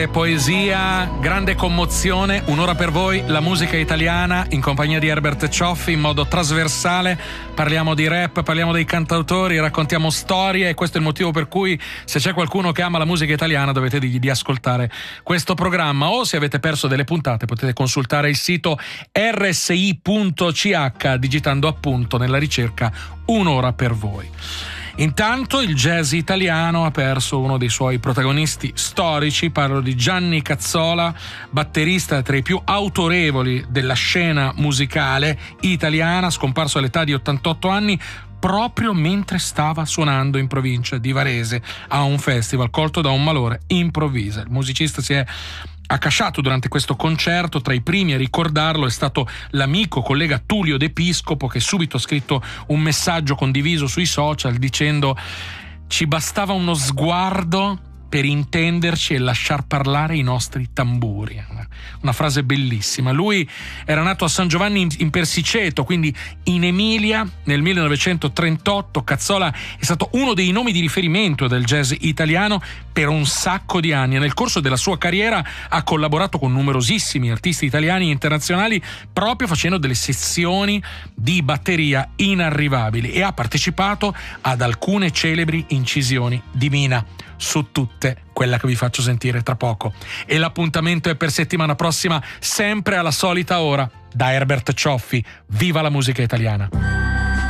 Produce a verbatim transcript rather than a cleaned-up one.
Poesia, grande commozione, un'ora per voi, la musica italiana in compagnia di Herbert Cioffi in modo trasversale. Parliamo di rap, parliamo dei cantautori, raccontiamo storie e questo è il motivo per cui se c'è qualcuno che ama la musica italiana dovete dirgli di ascoltare questo programma, o se avete perso delle puntate potete consultare il sito erre esse i punto ci acca digitando appunto nella ricerca un'ora per voi. Intanto il jazz italiano ha perso uno dei suoi protagonisti storici, parlo di Gianni Cazzola, batterista tra i più autorevoli della scena musicale italiana, scomparso all'età di ottantotto anni proprio mentre stava suonando in provincia di Varese a un festival, colto da un malore improvviso. Il musicista si è accasciato durante questo concerto. Tra i primi a ricordarlo è stato l'amico collega Tullio De Piscopo, che subito ha scritto un messaggio condiviso sui social dicendo: ci bastava uno sguardo per intenderci e lasciar parlare i nostri tamburi. Una frase bellissima. Lui era nato a San Giovanni in Persiceto, quindi in Emilia, nel millenovecentotrentotto. Cazzola è stato uno dei nomi di riferimento del jazz italiano per un sacco di anni e nel corso della sua carriera ha collaborato con numerosissimi artisti italiani e internazionali proprio facendo delle sezioni di batteria inarrivabili e ha partecipato ad alcune celebri incisioni di Mina, su tutte quella che vi faccio sentire tra poco. E l'appuntamento è per settimana prossima, sempre alla solita ora. Da Herbert Cioffi, viva la musica italiana!